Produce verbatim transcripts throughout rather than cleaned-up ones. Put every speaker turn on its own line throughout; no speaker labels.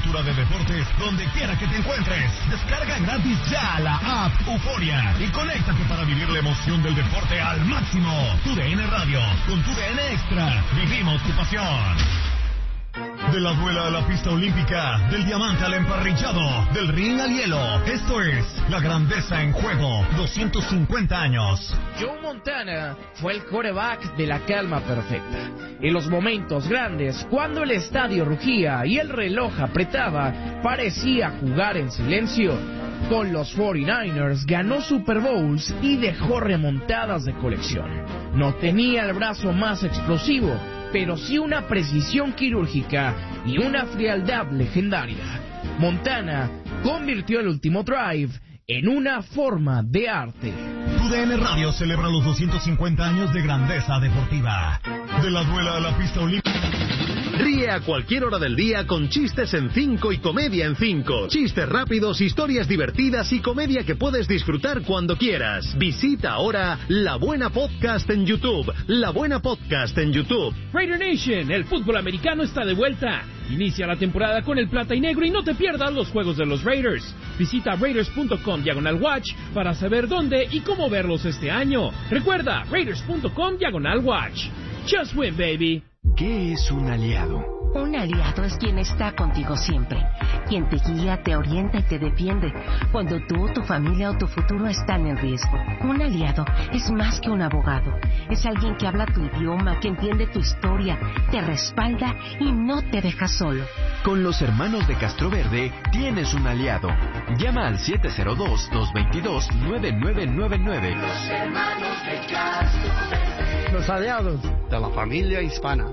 cultura de deportes donde quiera que te encuentres. Descarga gratis ya la app Euforia y conéctate para vivir la emoción del deporte al máximo. Tu D N Radio, con tu D N Extra, vivimos tu pasión. De la duela a la pista olímpica, del diamante al emparrillado, del ring al hielo. Esto es La Grandeza en Juego, doscientos cincuenta años.
Joe Montana fue el quarterback de la calma perfecta. En los momentos grandes, cuando el estadio rugía y el reloj apretaba, parecía jugar en silencio. Con los cuarenta y nueve ers ganó Super Bowls y dejó remontadas de colección. No tenía el brazo más explosivo, pero sí una precisión quirúrgica y una frialdad legendaria. Montana convirtió el último drive en una forma de arte.
Tu D N Radio celebra los doscientos cincuenta años de grandeza deportiva. De la duela a la pista olímpica.
Ríe a cualquier hora del día con chistes en cinco y comedia en cinco. Chistes rápidos, historias divertidas y comedia que puedes disfrutar cuando quieras. Visita ahora La Buena Podcast en YouTube. La Buena Podcast en YouTube.
Raider Nation, el fútbol americano está de vuelta. Inicia la temporada con el plata y negro y no te pierdas los juegos de los Raiders. Visita raiders punto com diagonal watch para saber dónde y cómo verlos este año. Recuerda, raiders punto com diagonal watch. Just win, baby.
¿Qué es un aliado?
Un aliado es quien está contigo siempre, quien te guía, te orienta y te defiende cuando tú, tu familia o tu futuro están en riesgo. Un aliado es más que un abogado, es alguien que habla tu idioma, que entiende tu historia, te respalda y no te deja solo.
Con los hermanos de Castroverde tienes un aliado. Llama al siete cero dos, dos dos dos, nueve nueve nueve nueve.
Los hermanos de Castroverde.
Los aliados de la familia hispana.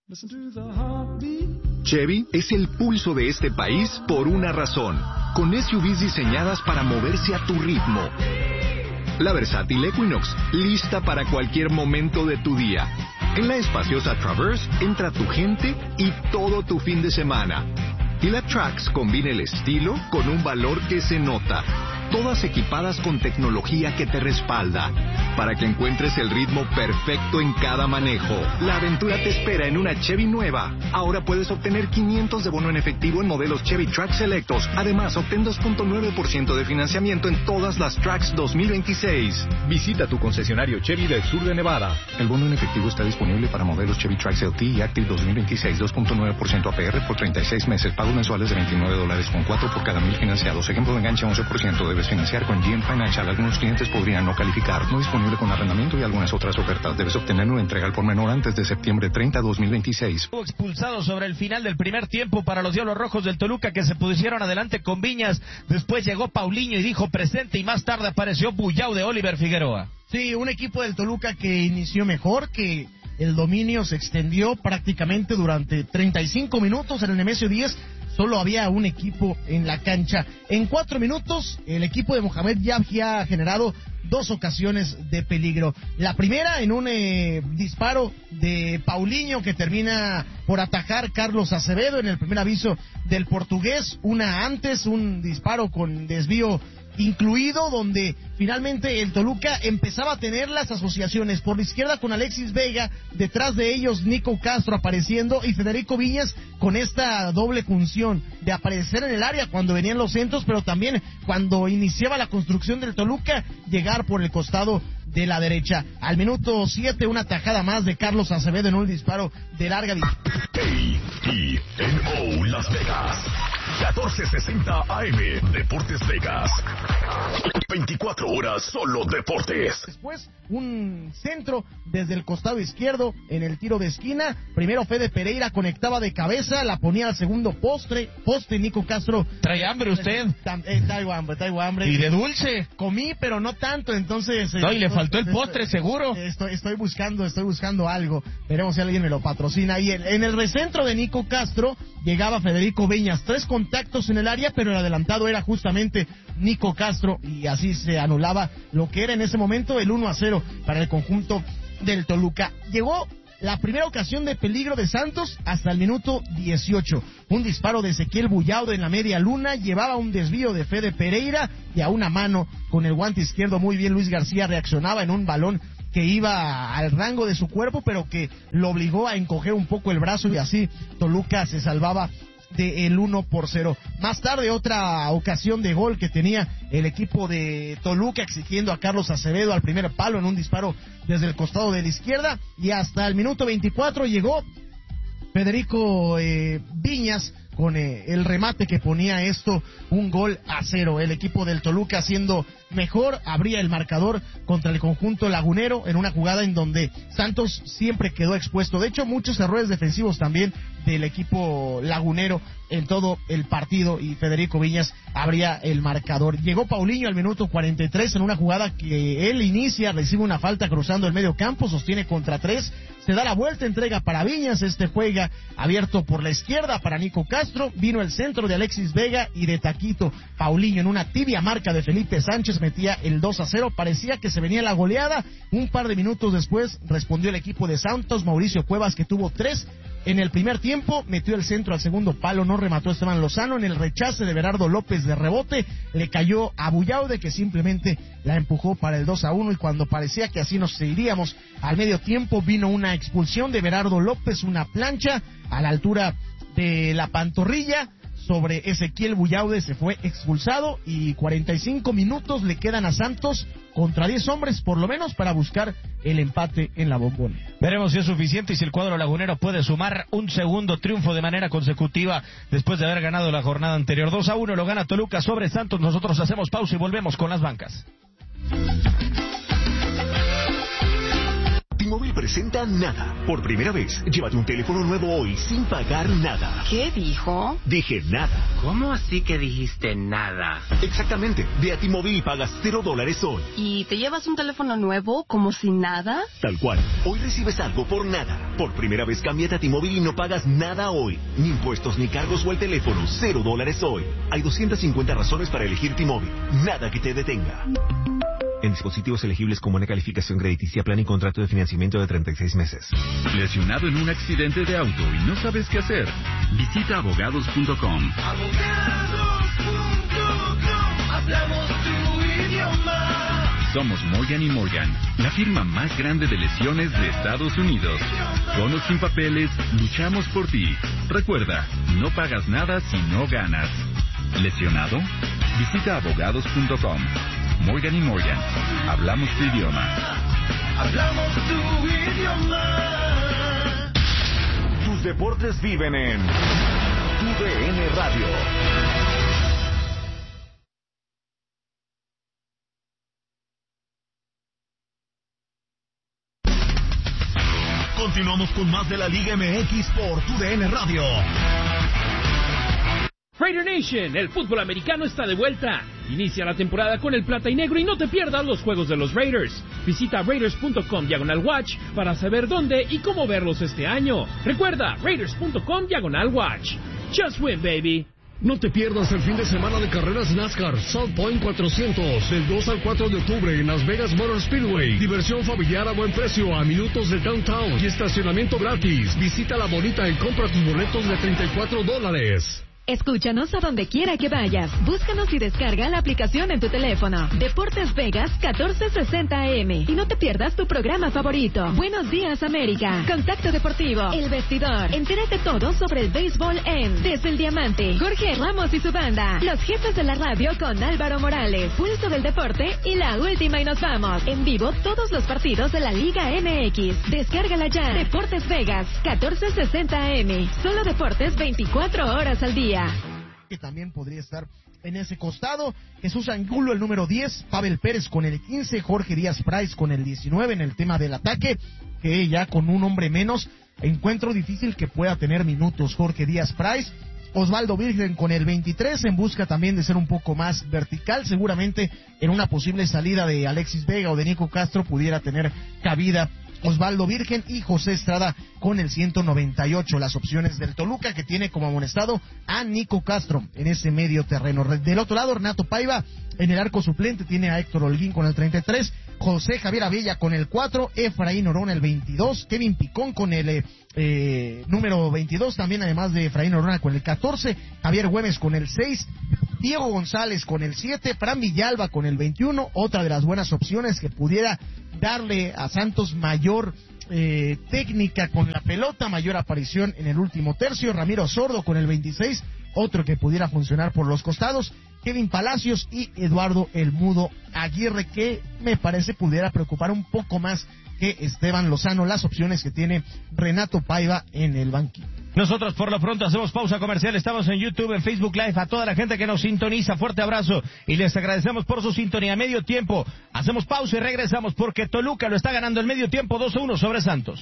Chevy es el pulso de este país por una razón, con S U Vs diseñadas para moverse a tu ritmo. La versátil Equinox, lista para cualquier momento de tu día. En la espaciosa Traverse entra tu gente y todo tu fin de semana. Y la Trax combina el estilo con un valor que se nota. Todas equipadas con tecnología que te respalda, para que encuentres el ritmo perfecto en cada manejo. La aventura te espera en una Chevy nueva. Ahora puedes obtener quinientos de bono en efectivo en modelos Chevy Trax selectos. Además, obtén dos punto nueve por ciento de financiamiento en todas las Trax dos mil veintiséis.
Visita tu concesionario Chevy del sur de Nevada.
El bono en efectivo está disponible para modelos Chevy Trax L T y Active dos mil veintiséis, dos punto nueve por ciento A P R por treinta y seis meses. Pagos mensuales de veintinueve dólares con cuatro por cada mil financiados. Ejemplo de enganche once por ciento. Debes financiar con G M Financial. Algunos clientes podrían no calificar. No disponible con arrendamiento y algunas otras ofertas. Debes obtener una entrega al por menor antes de septiembre treinta, dos mil veintiséis.
Estuvo expulsado sobre el final del primer tiempo para los Diablos Rojos del Toluca, que se pusieron adelante con Viñas. Después llegó Paulinho y dijo presente, y más tarde apareció Bullao de Oliver Figueroa.
Sí, un equipo del Toluca que inició mejor, que el dominio se extendió prácticamente durante treinta y cinco minutos. En el Nemesio diez solo había un equipo en la cancha. En cuatro minutos, el equipo de Mohamed ya había generado dos ocasiones de peligro. La primera en un eh, disparo de Paulinho que termina por atajar Carlos Acevedo en el primer aviso del portugués. Una antes, un disparo con desvío incluido, donde finalmente el Toluca empezaba a tener las asociaciones por la izquierda con Alexis Vega, detrás de ellos Nico Castro apareciendo y Federico Viñas con esta doble función de aparecer en el área cuando venían los centros, pero también cuando iniciaba la construcción del Toluca, llegar por el costado de la derecha. Al minuto siete, una tajada más de Carlos Acevedo en un disparo de larga distancia.
A T N O Las Vegas, catorce sesenta A M, Deportes Vegas. veinticuatro horas solo deportes.
Después, un centro desde el costado izquierdo en el tiro de esquina. Primero Fede Pereira conectaba de cabeza, la ponía al segundo postre. Poste, Nico Castro.
¿Trae hambre usted?
Eh, traigo hambre, traigo hambre.
¿Y de dulce?
Comí, pero no tanto, entonces...
No, y le faltó el postre, seguro.
Estoy, estoy buscando, estoy buscando algo. Veremos si alguien me lo patrocina. Y en, en el recentro de Nico Castro llegaba Federico Viñas. Tres contactos en el área, pero el adelantado era justamente Nico Castro, y así se anulaba lo que era en ese momento el uno a cero para el conjunto del Toluca. Llegó la primera ocasión de peligro de Santos hasta el minuto dieciocho. Un disparo de Ezequiel Bullao en la media luna, llevaba un desvío de Fede Pereira y a una mano con el guante izquierdo muy bien Luis García reaccionaba en un balón que iba al rango de su cuerpo, pero que lo obligó a encoger un poco el brazo, y así Toluca se salvaba del uno por cero. Más tarde, otra ocasión de gol que tenía el equipo de Toluca, exigiendo a Carlos Acevedo al primer palo en un disparo desde el costado de la izquierda, y hasta el minuto veinticuatro llegó Federico eh, Viñas con eh, el remate que ponía esto un gol a cero. El equipo del Toluca siendo mejor, abría el marcador contra el conjunto lagunero en una jugada en donde Santos siempre quedó expuesto. De hecho, muchos errores defensivos también del equipo lagunero en todo el partido, y Federico Viñas abría el marcador. Llegó Paulinho al minuto cuarenta y tres en una jugada que él inicia, recibe una falta cruzando el medio campo, sostiene contra tres, se da la vuelta, entrega para Viñas, este juega abierto por la izquierda para Nico Castro, vino el centro de Alexis Vega y de taquito Paulinho en una tibia marca de Felipe Sánchez metía el dos a cero, parecía que se venía la goleada. Un par de minutos después respondió el equipo de Santos, Mauricio Cuevas, que tuvo tres en el primer tiempo, metió el centro al segundo palo, no remató Esteban Lozano, en el rechace de Berardo López de rebote, le cayó a Buyaude, que simplemente la empujó para el dos a uno, y cuando parecía que así nos iríamos al medio tiempo, vino una expulsión de Berardo López, una plancha a la altura de la pantorrilla sobre Ezequiel Buyaude, se fue expulsado, y cuarenta y cinco minutos le quedan a Santos contra diez hombres por lo menos para buscar el empate en la Bombonera.
Veremos si es suficiente y si el cuadro lagunero puede sumar un segundo triunfo de manera consecutiva después de haber ganado la jornada anterior. dos a uno lo gana Toluca sobre Santos. Nosotros hacemos pausa y volvemos con las bancas.
T-Mobile presenta Nada. Por primera vez, llévate un teléfono nuevo hoy sin pagar nada.
¿Qué dijo?
Dije nada.
¿Cómo así que dijiste nada?
Exactamente. Ve a T-Mobile y pagas cero dólares hoy.
¿Y te llevas un teléfono nuevo como si nada?
Tal cual. Hoy recibes algo por nada. Por primera vez, cámbiate a T-Mobile y no pagas nada hoy. Ni impuestos, ni cargos o el teléfono. Cero dólares hoy. Hay doscientas cincuenta razones para elegir T-Mobile. Nada que te detenga. En dispositivos elegibles con buena calificación crediticia, plan y contrato de financiamiento de treinta y seis meses.
¿Lesionado en un accidente de auto y no sabes qué hacer? Visita abogados punto com.
Abogados punto com. Hablamos tu idioma.
Somos Morgan y Morgan, la firma más grande de lesiones de Estados Unidos. Con o sin papeles, luchamos por ti. Recuerda, no pagas nada si no ganas. ¿Lesionado? Visita abogados punto com. Morgan y Morgan, hablamos tu idioma.
Hablamos tu idioma.
Tus deportes viven en Tu D N Radio.
Continuamos con más de la Liga M X por Tu D N Radio.
Raider Nation, el fútbol americano está de vuelta. Inicia la temporada con el plata y negro y no te pierdas los juegos de los Raiders. Visita raiders punto com diagonal watch para saber dónde y cómo verlos este año. Recuerda, raiders punto com diagonal watch. Just win, baby.
No te pierdas el fin de semana de carreras NASCAR South Point cuatrocientos, del dos al cuatro de octubre en Las Vegas Motor Speedway. Diversión familiar a buen precio, a minutos de downtown y estacionamiento gratis. Visita la bonita y compra tus boletos de treinta y cuatro dólares.
Escúchanos a donde quiera que vayas. Búscanos y descarga la aplicación en tu teléfono. Deportes Vegas catorce sesenta A M. Y no te pierdas tu programa favorito. Buenos días, América. Contacto Deportivo. El Vestidor. Entérate todo sobre el béisbol en Desde el Diamante. Jorge Ramos y su banda. Los jefes de la radio con Álvaro Morales. Pulso del Deporte y la última y nos vamos. En vivo todos los partidos de la Liga M X. Descárgala ya. Deportes Vegas catorce sesenta A M. Solo deportes veinticuatro horas al día.
Que también podría estar en ese costado. Jesús Angulo, el número diez, Pavel Pérez con el quince, Jorge Díaz Price con el diecinueve en el tema del ataque, que ya con un hombre menos, encuentro difícil que pueda tener minutos Jorge Díaz Price. Osvaldo Virgen con el veintitrés, en busca también de ser un poco más vertical, seguramente en una posible salida de Alexis Vega o de Nico Castro pudiera tener cabida Osvaldo Virgen, y José Estrada con el ciento noventa y ocho, las opciones del Toluca, que tiene como amonestado a Nico Castro en ese medio terreno. Del otro lado, Renato Paiva en el arco suplente tiene a Héctor Holguín con el treinta y tres, José Javier Abella con el cuatro, Efraín Orona el veintidós, Kevin Picón con el eh, eh, número veintidós, también además de Efraín Orona con el catorce, Javier Güemes con el seis, Diego González con el siete, Fran Villalba con el veintiuno, otra de las buenas opciones que pudiera darle a Santos mayor eh, técnica con la pelota, mayor aparición en el último tercio. Ramiro Sordo con el veintiséis, otro que pudiera funcionar por los costados. Kevin Palacios y Eduardo El Mudo Aguirre, que me parece pudiera preocupar un poco más que Esteban Lozano, las opciones que tiene Renato Paiva en el banquillo.
Nosotros por lo pronto hacemos pausa comercial, estamos en YouTube, en Facebook Live, a toda la gente que nos sintoniza, fuerte abrazo y les agradecemos por su sintonía. Medio tiempo, hacemos pausa y regresamos porque Toluca lo está ganando el medio tiempo dos a uno sobre Santos.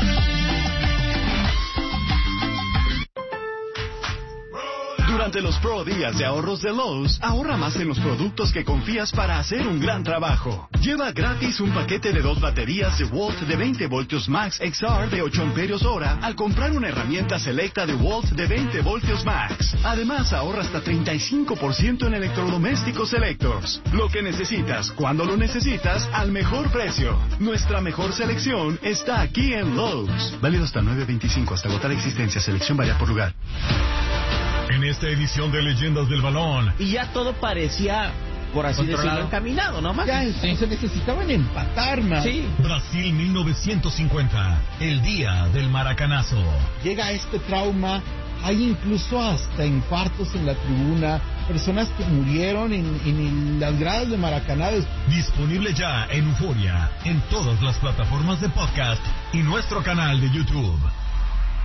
Durante los Pro Días de Ahorros de Lowe's, ahorra más en los productos que confías para hacer un gran trabajo. Lleva gratis un paquete de dos baterías de Walt de veinte voltios Max X R de ocho amperios hora al comprar una herramienta selecta de Walt de veinte voltios Max. Además, ahorra hasta treinta y cinco por ciento en electrodomésticos selectos. Lo que necesitas, cuando lo necesitas, al mejor precio. Nuestra mejor selección está aquí en Lowe's. Válido hasta nueve veinticinco, hasta agotar existencia. Selección varía por lugar.
En esta edición de Leyendas del Balón.
Y ya todo parecía, por así decirlo, encaminado, ¿no? Más
ya sí. Se necesitaban empatar, man.
Sí. Brasil mil novecientos cincuenta, el día del maracanazo.
Llega este trauma, hay incluso hasta infartos en la tribuna, personas que murieron en, en las gradas de Maracaná.
Disponible ya en Euforia, en todas las plataformas de podcast y nuestro canal de YouTube.